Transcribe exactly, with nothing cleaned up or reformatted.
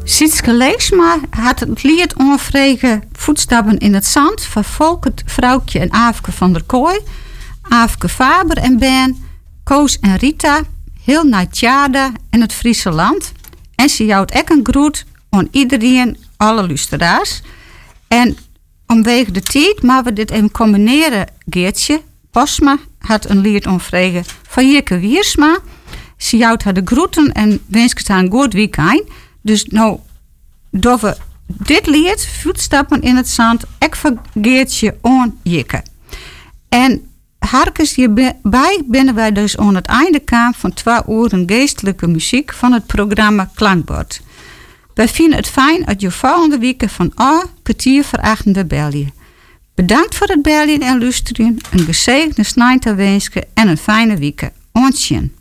Sietske Leesma had het lied onvregen Voetstappen in het zand van Volkert Vrouwtje en Aafke van der Kooi, Aafke Faber en Ben, Koos en Rita, heel naar Tjada en het Friese land. En ze houdt ook een groet aan iedereen, alle luisteraars. En omwege de tijd, maar we dit even combineren, Geertje Posma had een lied onvregen van Jikke Wiersma. Ze houdt haar de groeten en wens haar een goed weekend. Dus nou, door we dit lied, Voetstappen in het zand, ik vergeet je aan Jikke. En harkens hierbij binnen wij dus aan het einde kwam van twee uur geestelijke muziek van het programma Klankbord. Wij vinden het fijn dat je volgende week van al kwartier verachtende belje. Bedankt voor het beljen en luisteren, een gezegende snijter wensen en een fijne week. Ontjen.